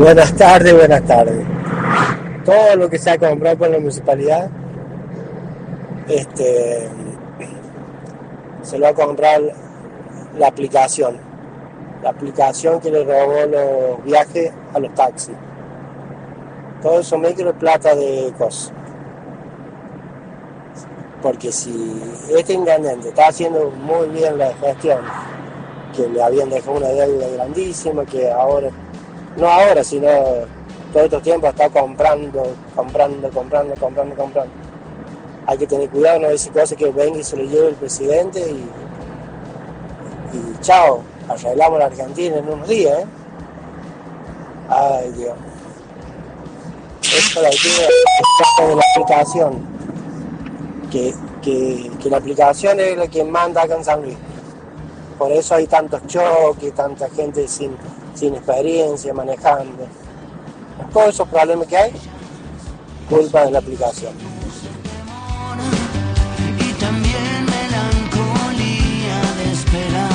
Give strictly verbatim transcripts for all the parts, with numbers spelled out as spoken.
Buenas tardes, buenas tardes. Todo lo que se ha comprado por la municipalidad, este, se lo va a comprar la aplicación. La aplicación que le robó los viajes a los taxis. Todo eso micro plata de cosas. Porque si este engañante está haciendo muy bien la gestión, que le habían dejado una deuda grandísima, que ahora, no ahora, sino todo estos tiempos está comprando, comprando, comprando, comprando, comprando. Hay que tener cuidado, no decir cosas que venga y se lo lleve el presidente y, y chao, arreglamos la Argentina en unos días, ¿eh? Ay, Dios. Esto la idea de la aplicación, que, que, que la aplicación es la que manda acá en San Luis. Por eso hay tantos choques, tanta gente sin, sin experiencia manejando. Todos esos problemas que hay, culpa de la aplicación. Y también melancolía de esperar.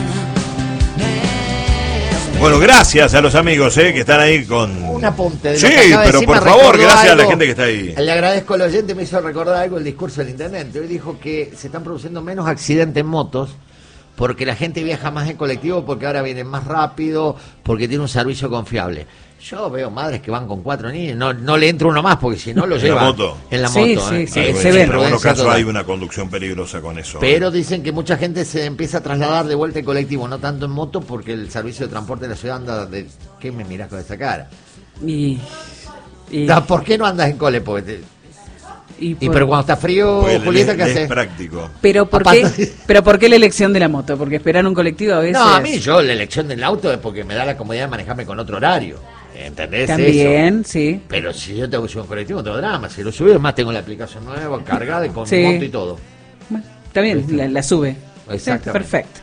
Bueno, gracias a los amigos eh, que están ahí con... Un apunte. De sí, lo que acaba de pero decir, por me favor, recordó gracias algo. a la gente que está ahí. Le agradezco al oyente, me hizo recordar algo el discurso del intendente. Hoy dijo que se están produciendo menos accidentes en motos porque la gente viaja más en colectivo, porque ahora vienen más rápido, porque tiene un servicio confiable. Yo veo madres que van con cuatro niños, no, no le entra uno más, porque si no lo ¿En lleva la moto? en la Sí, moto. sí, ¿eh? sí, Eh, se En ven. algunos casos total. hay una conducción peligrosa con eso. Pero dicen que mucha gente se empieza a trasladar de vuelta en colectivo, no tanto en moto, porque el servicio de transporte de la ciudad anda de... ¿Qué me mirás con esa cara? Y, y, No, ¿por qué no andas en cole? Porque te- y Y por- pero cuando está frío, Porque Julieta, le- ¿qué le haces? es práctico. pero ¿por qué, Aparte- pero ¿por qué la elección de la moto? Porque esperar un colectivo a veces... No, a mí yo la elección del auto es porque me da la comodidad de manejarme con otro horario. ¿Entendés También, eso? sí. Pero si yo tengo que subir un colectivo, no tengo drama. Si lo subí, además tengo la aplicación nueva, cargada y con Sí. moto y todo. Bueno, está bien, la, la sube. Exactamente. Perfecto.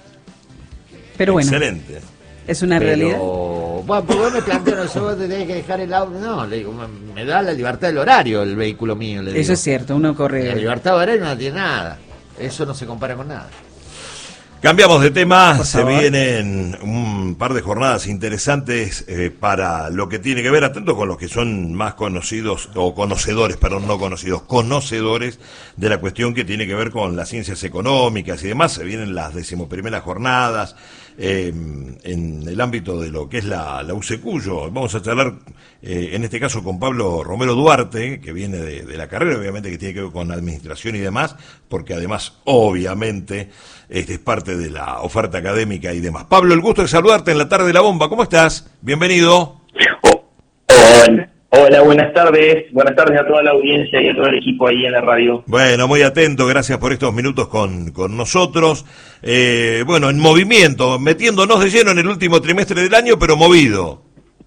Pero bueno, Excelente. es una Pero, realidad. bueno, pues vos me plantean eso, vos tenés que dejar el auto. No, le digo, me, me da la libertad del horario el vehículo mío. Le digo. Eso es cierto, uno La corre... libertad de horario no tiene nada. Eso no se compara con nada. Cambiamos de tema, Por se favor. vienen un par de jornadas interesantes eh, para lo que tiene que ver, atento con los que son más conocidos, o conocedores, perdón, no conocidos, conocedores de la cuestión que tiene que ver con las ciencias económicas y demás. Se vienen las decimoprimeras jornadas eh, en el ámbito de lo que es la, la U C Cuyo. Vamos a charlar, eh, en este caso, con Pablo Romero Duarte, que viene de, de la carrera, obviamente que tiene que ver con administración y demás, porque además, obviamente, este es parte de la oferta académica y demás. Pablo, el gusto de saludarte en la tarde de la bomba. ¿Cómo estás? Bienvenido. Oh, hola, hola, buenas tardes. Buenas tardes a toda la audiencia y a todo el equipo ahí en la radio. Bueno, muy atento, gracias por estos minutos con, con nosotros. Eh, bueno, en movimiento, metiéndonos de lleno en el último trimestre del año, pero movido.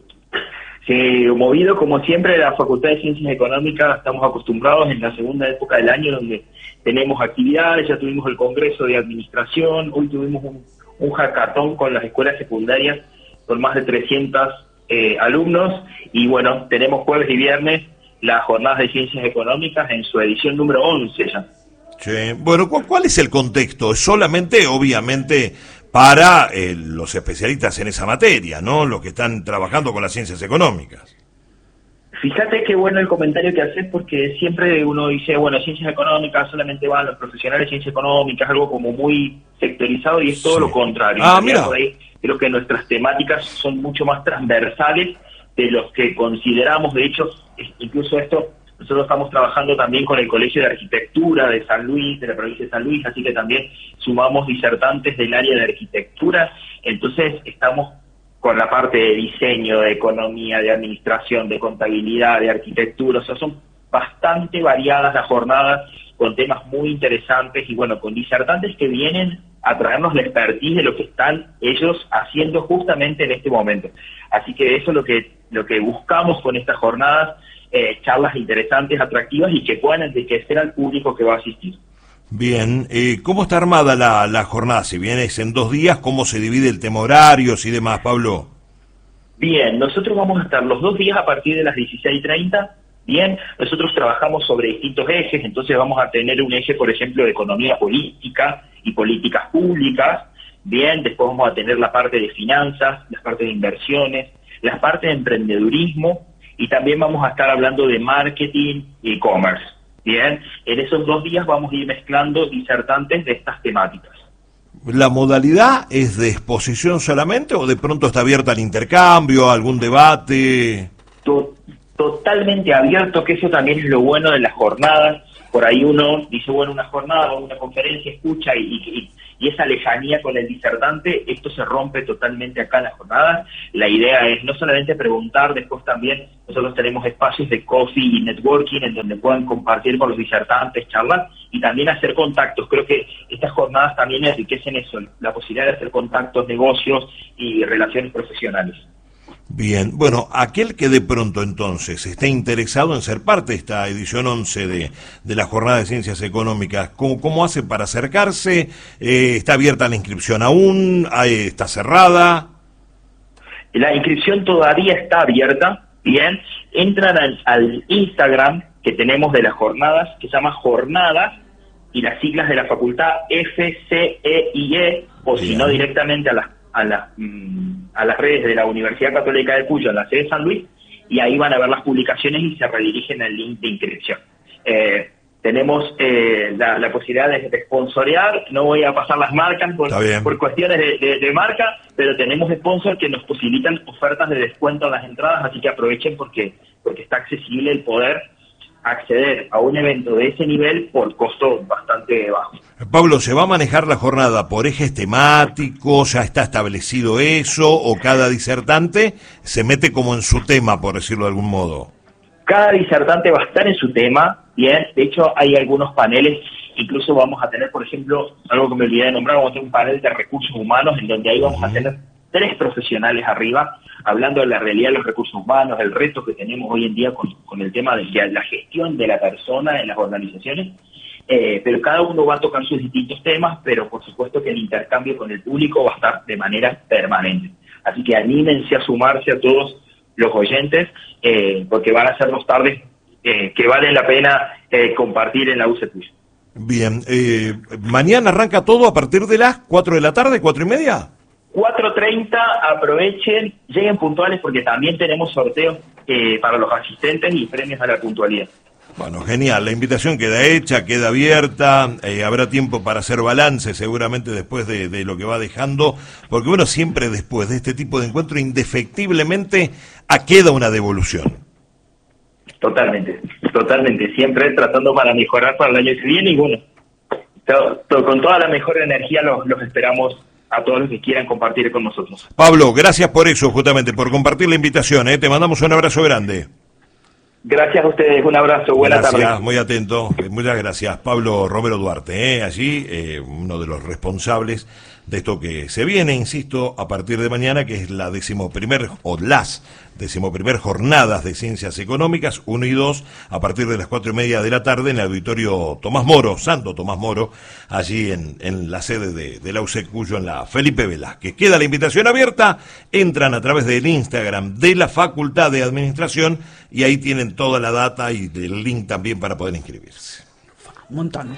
Sí, movido como siempre la Facultad de Ciencias Económicas, estamos acostumbrados en la segunda época del año donde tenemos actividades, ya tuvimos el Congreso de Administración, hoy tuvimos un, un hackathon con las escuelas secundarias con más de trescientos eh, alumnos y bueno, tenemos jueves y viernes las jornadas de Ciencias Económicas en su edición número once ya. Sí. Bueno, ¿cuál, ¿cuál es el contexto? Es solamente, obviamente, para eh, los especialistas en esa materia, ¿no? Los que están trabajando con las ciencias económicas. Fíjate qué bueno el comentario que haces porque siempre uno dice, bueno, ciencias económicas solamente van los profesionales de ciencias económicas, algo como muy sectorizado y es todo Sí. lo contrario. Ah, En realidad, mira. por ahí creo que nuestras temáticas son mucho más transversales de los que consideramos. De hecho, es- incluso esto, nosotros estamos trabajando también con el Colegio de Arquitectura de San Luis, de la provincia de San Luis, así que también sumamos disertantes del área de arquitectura, entonces estamos con la parte de diseño, de economía, de administración, de contabilidad, de arquitectura, o sea, son bastante variadas las jornadas con temas muy interesantes y bueno, con disertantes que vienen a traernos la expertise de lo que están ellos haciendo justamente en este momento. Así que eso es lo que, lo que buscamos con estas jornadas, eh, charlas interesantes, atractivas y que puedan enriquecer al público que va a asistir. Bien, eh, ¿cómo está armada la, la jornada? Si bien es en dos días, ¿cómo se divide el tema horarios y demás, Pablo? Bien, nosotros vamos a estar los dos días a partir de las dieciséis treinta. Bien, nosotros trabajamos sobre distintos ejes, entonces vamos a tener un eje, por ejemplo, de economía política y políticas públicas. Bien, después vamos a tener la parte de finanzas, la parte de inversiones, la parte de emprendedurismo, y también vamos a estar hablando de marketing y e-commerce. Bien, en esos dos días vamos a ir mezclando disertantes de estas temáticas. ¿La modalidad es de exposición solamente o de pronto está abierta al intercambio, a algún debate? To- totalmente abierto, que eso también es lo bueno de las jornadas. Por ahí uno dice, bueno, una jornada o una conferencia, escucha y, y, y esa lejanía con el disertante, esto se rompe totalmente acá en las jornadas. La idea es no solamente preguntar, después también nosotros tenemos espacios de coffee y networking en donde puedan compartir con los disertantes, charlar y también hacer contactos. Creo que estas jornadas también enriquecen eso, la posibilidad de hacer contactos, negocios y relaciones profesionales. Bien, bueno, aquel que de pronto entonces esté interesado en ser parte de esta edición once de, de la Jornada de Ciencias Económicas, ¿cómo, cómo hace para acercarse? Eh, ¿Está abierta la inscripción aún? ¿Está cerrada? La inscripción todavía está abierta, bien, entran al, al Instagram que tenemos de las jornadas, que se llama Jornadas, y las siglas de la facultad F C E I E, o bien, si no directamente a las a las a las redes de la Universidad Católica de Cuyo en la sede de San Luis, y ahí van a ver las publicaciones y se redirigen al link de inscripción. Eh, tenemos eh, la, la posibilidad de, de sponsorear, no voy a pasar las marcas por, por cuestiones de, de, de marca, pero tenemos sponsors que nos posibilitan ofertas de descuento en las entradas, así que aprovechen porque, porque está accesible el poder acceder a un evento de ese nivel por costo bastante bajo. Pablo, ¿se va a manejar la jornada por ejes temáticos? ¿Ya está establecido eso? ¿O cada disertante se mete como en su tema, por decirlo de algún modo? Cada disertante va a estar en su tema, bien. De hecho, hay algunos paneles, incluso vamos a tener, por ejemplo, algo que me olvidé de nombrar, vamos a tener un panel de recursos humanos en donde ahí vamos uh-huh. a tener tres profesionales arriba, hablando de la realidad de los recursos humanos, el reto que tenemos hoy en día con, con el tema de la gestión de la persona en las organizaciones, eh, pero cada uno va a tocar sus distintos temas, pero por supuesto que el intercambio con el público va a estar de manera permanente. Así que anímense a sumarse a todos los oyentes, eh, porque van a ser dos tardes eh, que vale la pena eh, compartir en la U C P U Y. Bien, eh, ¿mañana arranca todo a partir de las cuatro de la tarde, cuatro y media? cuatro treinta, aprovechen, lleguen puntuales porque también tenemos sorteos eh, para los asistentes y premios a la puntualidad. Bueno, genial, la invitación queda hecha, queda abierta, eh, habrá tiempo para hacer balance seguramente después de, de lo que va dejando, porque bueno, siempre después de este tipo de encuentro indefectiblemente queda una devolución. Totalmente, totalmente, siempre tratando para mejorar para el año que viene y bueno, to, to, con toda la mejor energía los, los esperamos a todos los que quieran compartir con nosotros. Pablo, gracias por eso, justamente, por compartir la invitación, ¿eh? Te mandamos un abrazo grande. Gracias a ustedes, un abrazo, buena gracias, tarde. Gracias, muy atento, muchas gracias. Pablo Romero Duarte, ¿eh? allí, eh, uno de los responsables de esto que se viene, insisto, a partir de mañana, que es la decimoprimer, o las decimoprimer jornadas de Ciencias Económicas, uno y dos, a partir de las cuatro y media de la tarde, en el auditorio Tomás Moro, Santo Tomás Moro, allí en, en la sede de, de la U C Cuyo, en la Felipe Velázquez. Queda la invitación abierta, entran a través del Instagram de la Facultad de Administración, y ahí tienen toda la data y el link también para poder inscribirse. Un montón.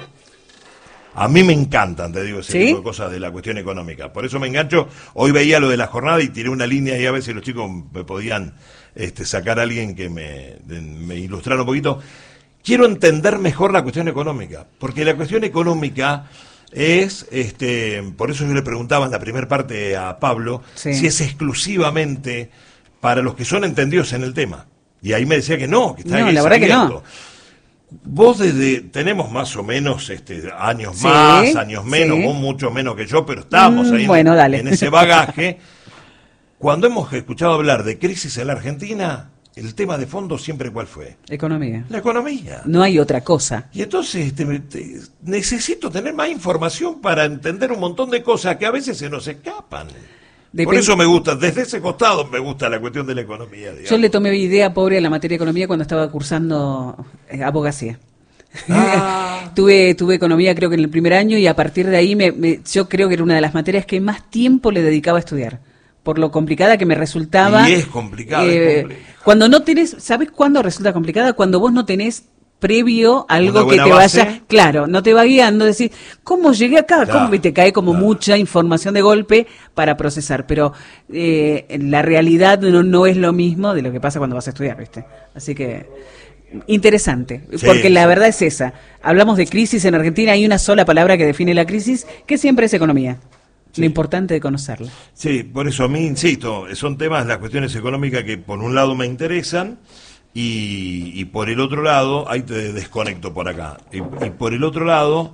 A mí me encantan, te digo, ese ¿Sí? tipo de cosas de la cuestión económica. Por eso me engancho. Hoy veía lo de la jornada y tiré una línea y a veces los chicos me podían este, sacar a alguien que me, de, me ilustrara un poquito. Quiero entender mejor la cuestión económica, porque la cuestión económica es, este, por eso yo le preguntaba en la primera parte a Pablo, sí. si es exclusivamente para los que son entendidos en el tema. Y ahí me decía que no, que está no, ahí la verdad abierto. que no. Vos desde, tenemos más o menos este años Sí, más, años menos, sí. vos mucho menos que yo, pero estamos Mm, ahí bueno, en, dale. en ese bagaje. Cuando hemos escuchado hablar de crisis en la Argentina, el tema de fondo siempre ¿cuál fue? Economía. La economía. No hay otra cosa. Y entonces este, te- necesito tener más información para entender un montón de cosas que a veces se nos escapan. Depende- Por eso me gusta, desde ese costado me gusta la cuestión de la economía. Digamos. Yo le tomé idea pobre a la materia de economía cuando estaba cursando eh, abogacía. Ah. tuve tuve economía creo que en el primer año y a partir de ahí me, me- yo creo que era una de las materias que más tiempo le dedicaba a estudiar por lo complicada que me resultaba. Y es complicado, es eh, complejo. cuando no tenés, ¿sabes cuándo resulta complicada? Cuando vos no tenés previo algo Una que buena te base. vaya, claro, no te va guiando, decir, ¿cómo llegué acá? Claro, ¿Cómo? Y te cae como claro. mucha información de golpe para procesar, pero eh, la realidad no, no es lo mismo de lo que pasa cuando vas a estudiar, ¿viste? Así que interesante, Sí, porque la sí. verdad es esa. Hablamos de crisis en Argentina, hay una sola palabra que define la crisis, que siempre es economía. Sí. Lo importante de conocerla. Sí, por eso a mí, insisto, son temas, las cuestiones económicas que por un lado me interesan y, y por el otro lado, ahí te desconecto por acá, y, y por el otro lado,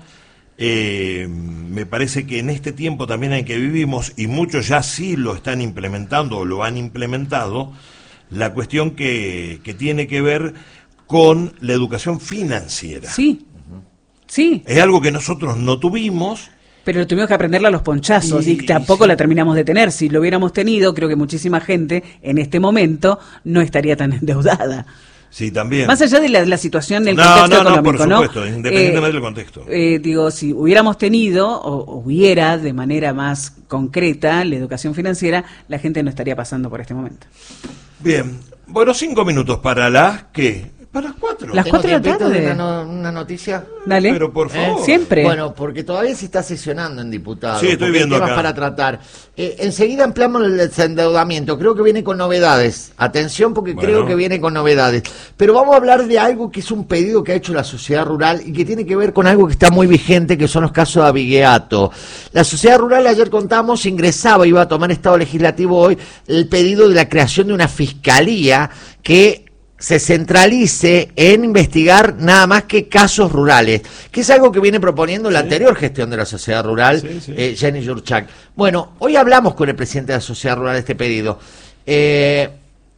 eh, me parece que en este tiempo también en que vivimos, y muchos ya sí lo están implementando o lo han implementado, la cuestión que, que tiene que ver con la educación financiera. Sí, sí. Es algo que nosotros no tuvimos. Pero tuvimos que aprenderla a los ponchazos y, Y- tampoco sí. la terminamos de tener. Si lo hubiéramos tenido, creo que muchísima gente en este momento no estaría tan endeudada. Sí, también. Más allá de la, la situación del No, contexto no, no, económico, por ¿no? supuesto, independientemente del contexto. eh, digo, si hubiéramos tenido o hubiera de manera más concreta la educación financiera, la gente no estaría pasando por este momento. Bien, bueno, cinco minutos para las, ¿qué? Para las cuatro. Las Tengo cuatro de la tiempito tarde. de Una, no- una noticia. Dale. Pero por favor. Siempre. Bueno, porque todavía se está sesionando en diputados. Sí, estoy porque hay viendo temas acá. para tratar. Eh, enseguida ampliamos el desendeudamiento. Creo que viene con novedades. Atención, porque Bueno. creo que viene con novedades. Pero vamos a hablar de algo que es un pedido que ha hecho la sociedad rural y que tiene que ver con algo que está muy vigente, que son los casos de Abigueato. La sociedad rural, ayer contamos, ingresaba, iba a tomar estado legislativo hoy, el pedido de la creación de una fiscalía que se centralice en investigar nada más que casos rurales, que es algo que viene proponiendo la anterior gestión de la sociedad rural, Sí, sí. eh, Jenny Yurchak. Bueno, hoy hablamos con el presidente de la sociedad rural de este pedido, eh,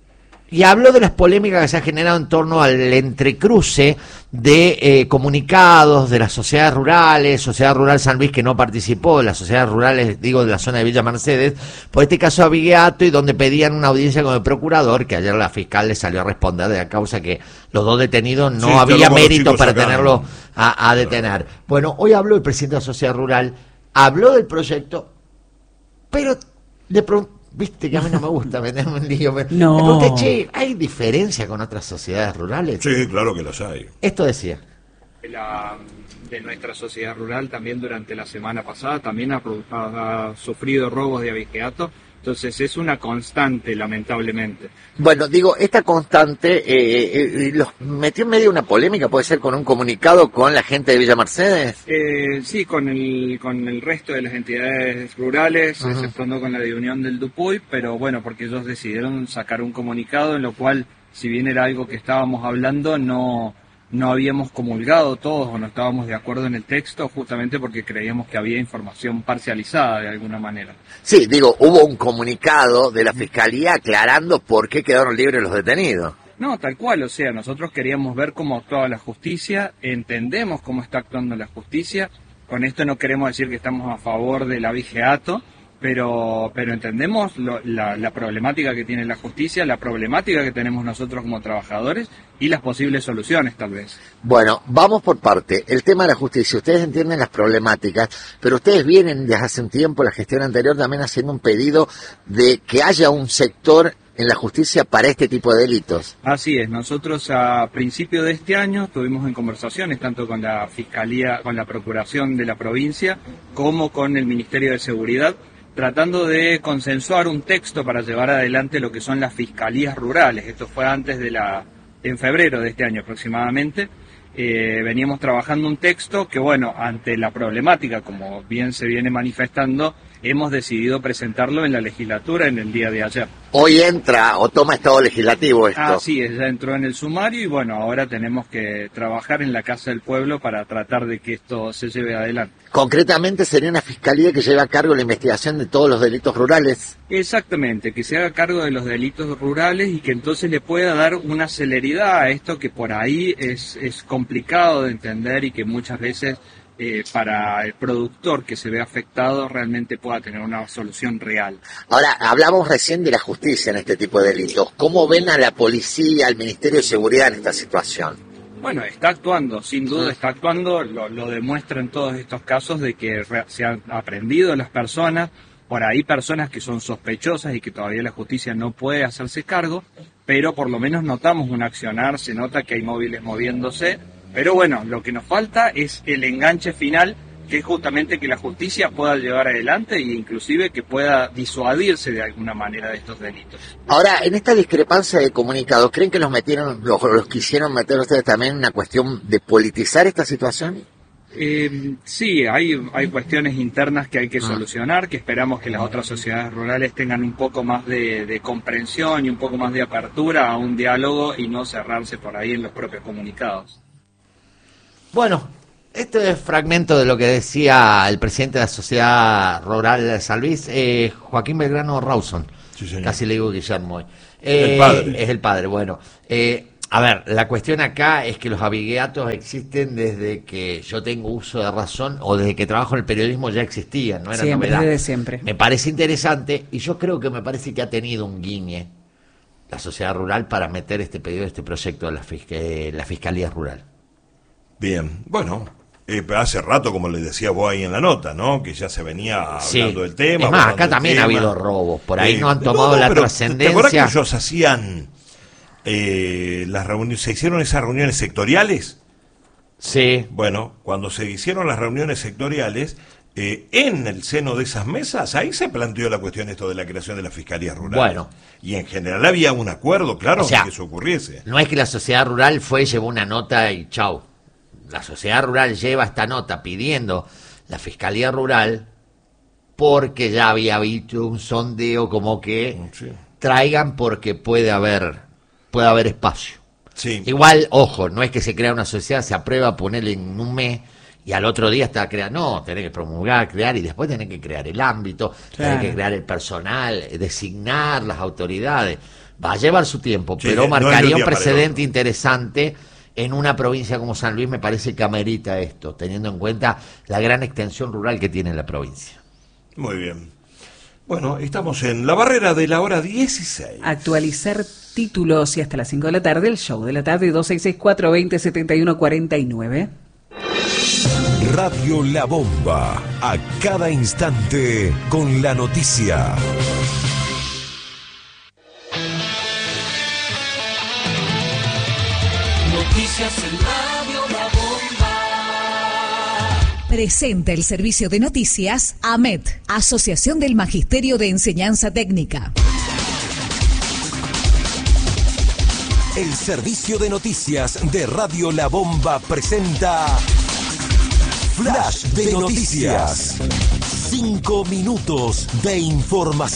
y habló de las polémicas que se han generado en torno al entrecruce de eh, comunicados de las sociedades rurales, Sociedad Rural San Luis que no participó, las sociedades rurales, digo, de la zona de Villa Mercedes, por este caso de Abigueato, y donde pedían una audiencia con el procurador, que ayer la fiscal le salió a responder de la causa que los dos detenidos no Sí, está había como los mérito chicos para acá. tenerlo a, a detener. Bueno, hoy habló el presidente de la sociedad rural, habló del proyecto, pero le preguntó, viste que a mí no me gusta meterme en lío. Me, No. me pregunté, che, ¿hay diferencia con otras sociedades rurales? Sí, claro que las hay. Esto decía. de, la, de nuestra sociedad rural también durante la semana pasada también ha, produ- ha- ha sufrido robos de abigeato, entonces es una constante, lamentablemente. Bueno, digo, esta constante eh, eh, los metió en medio de una polémica, puede ser con un comunicado con la gente de Villa Mercedes. Eh, sí, con el, con el resto de las entidades rurales, Ajá. exceptuando con la de Unión del Dupuy, pero bueno, porque ellos decidieron sacar un comunicado en lo cual, si bien era algo que estábamos hablando, no, no habíamos comulgado todos o no estábamos de acuerdo en el texto, justamente porque creíamos que había información parcializada de alguna manera. Sí, digo, hubo un comunicado de la Fiscalía aclarando por qué quedaron libres los detenidos. No, tal cual, o sea, nosotros queríamos ver cómo actuaba la justicia, entendemos cómo está actuando la justicia, con esto no queremos decir que estamos a favor del abigeato, pero pero entendemos lo- la, la problemática que tiene la justicia, la problemática que tenemos nosotros como trabajadores y las posibles soluciones tal vez. Bueno, vamos por parte. El tema de la justicia, ustedes entienden las problemáticas, pero ustedes vienen desde hace un tiempo, la gestión anterior, también haciendo un pedido de que haya un sector en la justicia para este tipo de delitos. Así es, nosotros a principio de este año estuvimos en conversaciones tanto con la Fiscalía, con la Procuración de la provincia, como con el Ministerio de Seguridad, tratando de consensuar un texto para llevar adelante lo que son las fiscalías rurales. Esto fue antes de la, en febrero de este año aproximadamente. Eh, veníamos trabajando un texto que, bueno, ante la problemática, como bien se viene manifestando, hemos decidido presentarlo en la legislatura en el día de ayer. Hoy entra o toma estado legislativo esto. Así es, ya entró en el sumario y bueno, ahora tenemos que trabajar en la Casa del Pueblo para tratar de que esto se lleve adelante. Concretamente sería una fiscalía que lleva a cargo la investigación de todos los delitos rurales. Exactamente, que se haga cargo de los delitos rurales y que entonces le pueda dar una celeridad a esto que por ahí es, es complicado de entender y que muchas veces eh, para el productor que se ve afectado realmente pueda tener una solución real. Ahora, hablamos recién de la justicia en este tipo de delitos. ¿Cómo ven a la policía, al Ministerio de Seguridad en esta situación? Bueno, está actuando, sin duda está actuando, lo, lo demuestra en todos estos casos de que re- se han aprendido las personas, por ahí personas que son sospechosas y que todavía la justicia no puede hacerse cargo, pero por lo menos notamos un accionar, se nota que hay móviles moviéndose Pero bueno, lo que nos falta es el enganche final, que es justamente que la justicia pueda llevar adelante e inclusive que pueda disuadirse de alguna manera de estos delitos. Ahora, en esta discrepancia de comunicados, ¿creen que los metieron, los, los quisieron meter ustedes también en una cuestión de politizar esta situación? Eh, sí, hay, hay cuestiones internas que hay que solucionar, que esperamos que las otras sociedades rurales tengan un poco más de, de comprensión y un poco más de apertura a un diálogo y no cerrarse por ahí en los propios comunicados. Bueno, este es fragmento de lo que decía el presidente de la Sociedad Rural de San Luis, eh, Joaquín Belgrano Rawson. Sí, señor. Casi le digo Guillermo. Eh, el padre. Es el padre, bueno. Eh, a ver, la cuestión acá es que los abigueatos existen desde que yo tengo uso de razón o desde que trabajo en el periodismo ya existían, no era Siempre, novedad. desde siempre. Me parece interesante y yo creo que me parece que ha tenido un guiñe la Sociedad Rural para meter este pedido, este proyecto de la, fisc eh, la Fiscalía Rural. Bien, bueno, eh, hace rato, como le decía vos ahí en la nota, ¿no? Que ya se venía hablando Sí. del tema. Es más, hablando acá del también tema. ha habido robos, por ahí Eh, no han tomado la pero trascendencia. ¿Te acordás que ellos hacían eh, las reuniones, se hicieron esas reuniones sectoriales? Sí. Bueno, cuando se hicieron las reuniones sectoriales, eh, en el seno de esas mesas, ahí se planteó la cuestión esto de la creación de la Fiscalía Rural. Bueno. Y en general había un acuerdo, claro, O sea, de que eso ocurriese. No es que la Sociedad Rural fue, llevó una nota y chau. La Sociedad Rural lleva esta nota pidiendo la Fiscalía Rural porque ya había habido un sondeo como que Sí. traigan porque puede haber, puede haber espacio. Sí. Igual, ojo, no es que se crea una sociedad, se aprueba, ponerle en un mes y al otro día está creada. No, tenés que promulgar, crear y después tenés que crear el ámbito, Claro. tenés que crear el personal, designar las autoridades. Va a llevar su tiempo, Sí, pero no es de un marcaría un día para el precedente otro. interesante en una provincia como San Luis. Me parece que amerita esto, teniendo en cuenta la gran extensión rural que tiene la provincia. Muy bien. Bueno, estamos en la barrera de la hora dieciséis. Actualizar títulos y hasta las cinco de la tarde, el show de la tarde, dos seis seis cuatro, veinte, setenta y uno, cuarenta y nueve. Radio La Bomba, a cada instante con la noticia. Noticias en Radio La Bomba. Presenta el servicio de noticias A M E T, Asociación del Magisterio de Enseñanza Técnica. El servicio de noticias de Radio La Bomba presenta Flash de Noticias. Cinco minutos de información.